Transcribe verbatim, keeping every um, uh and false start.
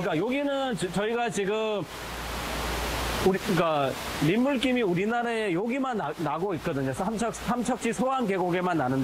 그러니까 여기는 저- 저희가 지금 우리 그러니까 민물김이 우리나라에 여기만 나, 나고 있거든요. 삼척 삼척지 소환 계곡에만 나는데.